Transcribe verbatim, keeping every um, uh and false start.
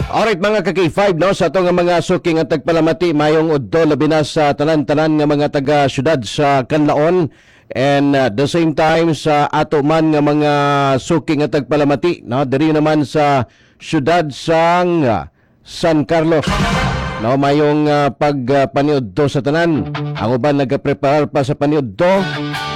Alright mga ka-K five, no? Sa ito nga mga suking at tagpalamati, mayong udto labi na sa tanan-tanan nga mga taga-syudad sa Kanlaon. And at the same time sa ato man nga mga suking at tagpalamati, no? Diri naman sa syudad sang uh, San Carlos. No, mayong uh, pagpaniudto sa tanan. Ang uban nagapreparar pa sa paniudto